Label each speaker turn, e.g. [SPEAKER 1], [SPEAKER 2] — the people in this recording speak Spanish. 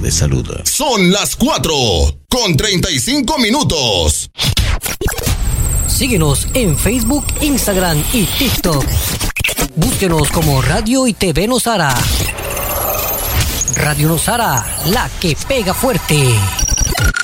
[SPEAKER 1] de salud.
[SPEAKER 2] Son las 4:35.
[SPEAKER 3] Síguenos en Facebook, Instagram y TikTok. Búsquenos como Radio y TV Nosara. Radio Nosara, la que pega fuerte.